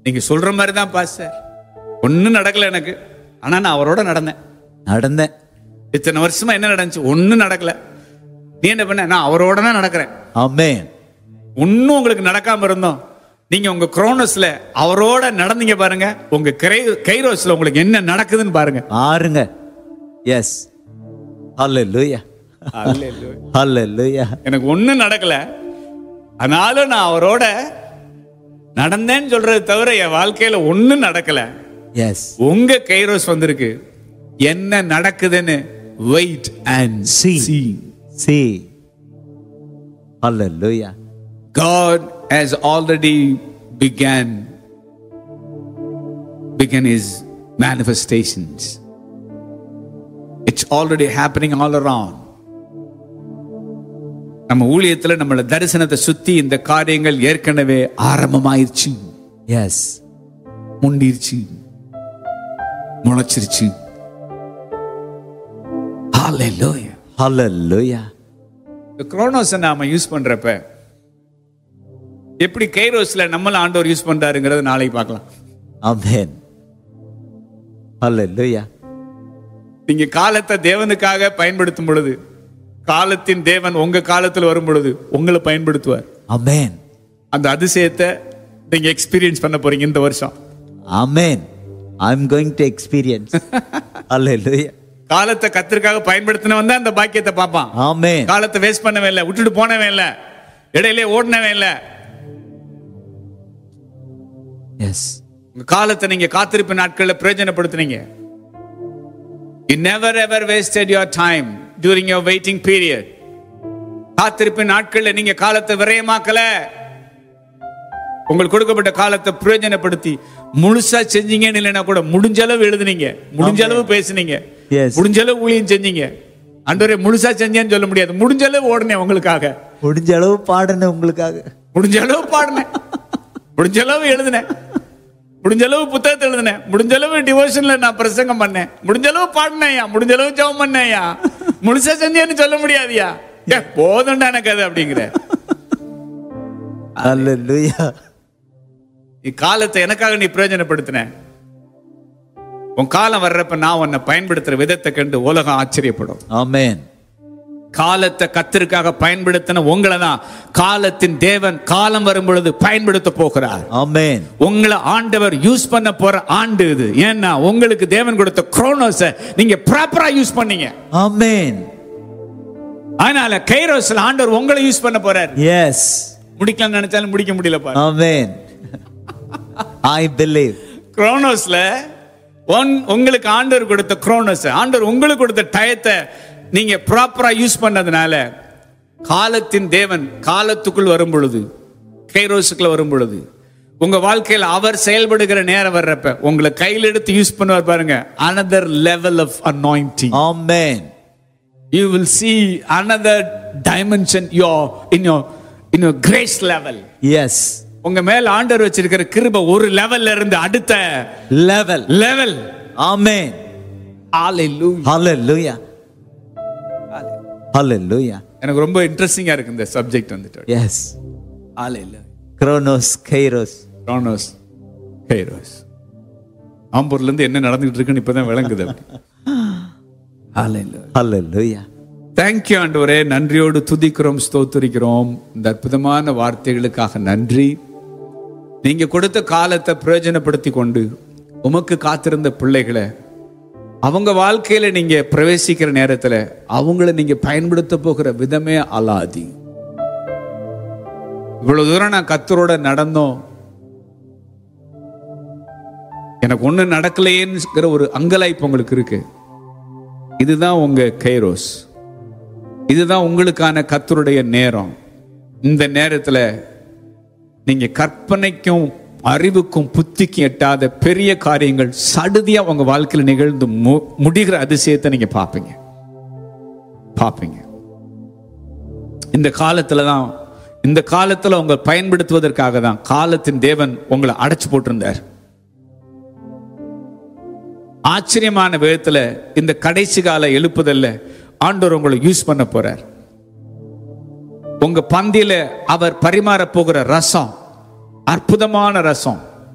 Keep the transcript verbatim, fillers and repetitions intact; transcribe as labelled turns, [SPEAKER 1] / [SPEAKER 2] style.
[SPEAKER 1] நீங்க சொல்ற மாதிரி தான் பாஸ்டர், ஒன்னும் நடக்கல எனக்கு. ஆனா நான் அவரோட நடந்தேன்
[SPEAKER 2] நடந்தேன்
[SPEAKER 1] இத்தனை வருஷமா. என்ன நடந்துச்சு? ஒன்னும் நடக்கல. நீ என்ன பண்ண? நான் அவரோட தான் நடக்கிறேன்.
[SPEAKER 2] ஆமென்.
[SPEAKER 1] ஒன்னும் உங்களுக்கு நடக்காம இருந்தோம், நீங்க உங்க குரோனோஸ்ல அவரோட நடந்தீங்க பாருங்க, உங்க கைரோஸ்ல உங்களுக்கு என்ன நடக்குதுன்னு பாருங்க
[SPEAKER 2] பாருங்க. எஸ், ஹல்லேலூயா, ஹல்லேலூயா.
[SPEAKER 1] எனக்கு ஒன்னும் நடக்கல, ஆனாலும் நான் அவரோட நடந்தேன்னு சொல்றது தவிர என் வாழ்க்கையில ஒன்னும் நடக்கல.
[SPEAKER 2] எஸ்,
[SPEAKER 1] உங்க கைரோஸ் வந்திருக்கு, என்ன நடக்குதுன்னு wait and see.
[SPEAKER 2] see. Hallelujah.
[SPEAKER 1] God has already began began his manifestations. It's already happening all around. நம்ம ஊழியத்துல நம்மள தரிசனத்தை சுத்தி இந்த காரியங்கள் ஏற்கனவே ஆரம்பமாயிருச்சு.
[SPEAKER 2] எஸ்,
[SPEAKER 1] முண்டிருச்சு, முளைச்சிருச்சு. ஹalleluya,
[SPEAKER 2] ஹalleluya.
[SPEAKER 1] இந்த குரோனோஸை நாம யூஸ் பண்றப்ப எப்படி கைரோஸ்ல நம்மள ஆண்டவர் யூஸ் பண்றாருங்கிறத நாளைக்கு பார்க்கலாம்.
[SPEAKER 2] ஆமென். ஹalleluya.
[SPEAKER 1] நீங்க காலத்தை தேவனுக்காக பயன்படுத்தும் பொழுது, காலத்தின் தேவன் உங்க காலத்தில் வரும் பொழுது உங்களை பயன்படுத்துவார்.
[SPEAKER 2] ஆமென்.
[SPEAKER 1] அந்த அதிசயத்தை நீங்க எக்ஸ்பீரியன்ஸ் பண்ண போறீங்க இந்த வருஷம்.
[SPEAKER 2] ஆமென். I am going to experience. Hallelujah.
[SPEAKER 1] காலத்தை கர்த்தருக்காக பயன்படுத்தினவன் தான் அந்த பாக்கியத்தை பார்ப்பான்.
[SPEAKER 2] ஆமென்.
[SPEAKER 1] காலத்தை வேஸ்ட் பண்ணவே இல்லை, விட்டுட்டு போனவே இல்லை, இடையிலே ஓடினவே இல்லை.
[SPEAKER 2] எஸ்,
[SPEAKER 1] உங்க காலத்தை நீங்க காத்திருப்பு நாட்கள்ல பிரயோஜனப்படுத்துனீங்க. You never ever wasted your time during your waiting period. காத்திருப்பு நாட்கள்ல நீங்க காலத்தை விரயமாக்கல. உங்களுக்கு கொடுக்கப்பட்ட காலத்தை பிரயோஜனப்படுத்தி முழுசா செஞ்சீங்கன்னு இல்லைன்னா கூட முடிஞ்ச அளவு எழுதுனீங்க, முடிஞ்ச அளவு பேசுனீங்க, முடிஞ்ச அளவு ஊழியம் செஞ்சீங்க. ஆண்டவரே முழுசா செஞ்சேன்னு சொல்ல முடியாது, முடிஞ்ச அளவு ஓடுனேன் உங்களுக்காக,
[SPEAKER 2] முடிஞ்ச அளவு பாடுனேன் உங்களுக்காக,
[SPEAKER 1] முடிஞ்ச அளவு பாடுனேன், முடிஞ்ச அளவு எழுதுனேன், முடிஞ்ச அளவு புத்தகத்தை எழுதுனேன், முடிஞ்ச அளவு டிவோஷன்ல நான் பிரசங்கம் பண்ணேன், முடிஞ்ச அளவு பாடினேயா, முடிஞ்ச அளவு ஜெபம் பண்ணேயா. முழுசா செஞ்சேன்னு சொல்ல முடியாதியா, போதும்டா எனக்கு அது அப்படிங்கிற.
[SPEAKER 2] ஹalleluya.
[SPEAKER 1] காலத்தை எனக்காக நீ பிரயோஜனப்படுத்தின. உன் காலம் வர்றப்ப நான் உன்னை பயன்படுத்துற விதத்தை கண்டு உலகம் ஆச்சரியப்படும்.
[SPEAKER 2] ஆமென்.
[SPEAKER 1] காலத்தை கர்த்தருக்காக பயன்படுத்தின உங்களை தான் காலத்தின் தேவன் காலம் வரும் பொழுது பயன்படுத்த போகிறார்.
[SPEAKER 2] ஆமென்.
[SPEAKER 1] உங்களை ஆண்டவர் யூஸ் பண்ண போற ஆண்டு இது. ஏன்னா உங்களுக்கு தேவன் கொடுத்த குரோனோஸை நீங்க ப்ராப்பரா யூஸ் பண்ணீங்க.
[SPEAKER 2] ஆமென்.
[SPEAKER 1] அதனால கைரோஸ்ல ஆண்டவர் உங்களை யூஸ் பண்ண போறார்.
[SPEAKER 2] எஸ்,
[SPEAKER 1] முடிக்கலாம் நினைச்சாலும் முடிக்க முடியல பாரு.
[SPEAKER 2] ஆமென். I believe.
[SPEAKER 1] குரோனோஸ்ல உங்களுக்கு ஆண்டவர் கொடுத்த குரோனோஸ், ஆண்டவர் உங்களுக்கு கொடுத்த டயத்தை நீங்க ப்ராப்பரா யூஸ் பண்ணதுனால காலத்தின் தேவன் காலத்துக்குள் வரும் பொழுது, கைரோஸுக்குள்ள வரும் பொழுது, உங்க வாழ்க்கையில் அவர் செயல்படுகிற நேரம் வர்றப்ப உங்களை கையில் எடுத்து யூஸ் பண்ணுவார் பாருங்க. another level of anointing.
[SPEAKER 2] Amen.
[SPEAKER 1] You will see another dimension your in your in your grace level.
[SPEAKER 2] Yes.
[SPEAKER 1] உங்க மேல ஆண்டவர் வச்சிருக்கிற கிருபை ஒரு லெவல்ல இருந்து அடுத்த
[SPEAKER 2] லெவல்
[SPEAKER 1] லெவல்.
[SPEAKER 2] ஆமென்.
[SPEAKER 1] ஹalleluya.
[SPEAKER 2] ஹalleluya. ஹalleluya.
[SPEAKER 1] எனக்கு ரொம்ப இன்ட்ரஸ்டிங்கா இருக்கு இந்த சப்ஜெக்ட் வந்துட்டு.
[SPEAKER 2] எஸ்.
[SPEAKER 1] ஹalleluya.
[SPEAKER 2] குரோனோஸ், கைரோஸ்.
[SPEAKER 1] குரோனோஸ், கைரோஸ். ஆம்பூர்ல இருந்து என்ன நடந்துட்டு இருக்குன்னு இப்பதான் விளங்குது. ஹalleluya.
[SPEAKER 2] ஹalleluya.
[SPEAKER 1] Thank you ஆண்டவரே, நன்றியோடு துதிக்கிறோம், ஸ்தோத்திரிக்கிறோம். இந்த அற்புதமான வார்த்தைகளுக்காக நன்றி. நீங்க கொடுத்த காலத்தை பிரயோஜனப்படுத்தி கொண்டு உமக்கு காத்திருந்த பிள்ளைகளை அவங்க வாழ்க்கையில நீங்க பிரவேசிக்கிற நேரத்துல அவங்கள நீங்க பயன்படுத்த போகிற விதமே அலாதி. இவ்வளவு தூரம் நான் கர்த்தரோட நடந்தோம், எனக்கு ஒண்ணு நடக்கலையேங்கிற ஒரு அங்கலாய்ப்பு உங்களுக்கு இருக்கு. இதுதான் உங்க கைரோஸ், இதுதான் உங்களுக்கான கர்த்தருடைய நேரம். இந்த நேரத்துல நீங்க கற்பனைக்கும் அறிவுக்கும் புத்திக்கும் எட்டாத பெரிய காரியங்கள் சடுதியா உங்க வாழ்க்கையில நிகழ்ந்து முடிகிற அதிசயத்தை நீங்க பாப்பீங்க பாப்பீங்க இந்த காலத்துல தான், இந்த காலத்துல உங்களை பயன்படுத்துவதற்காக தான் காலத்தின் தேவன் உங்களை அடைச்சு போட்டிருந்தார். ஆச்சரியமான விதத்துல இந்த கடைசி கால எழுப்புதல்ல ஆண்டவர் உங்களை யூஸ் பண்ண போறார். உங்க பந்தியில அவர் பரிமாற போகிற ரசம் அற்புதமான ரசம்.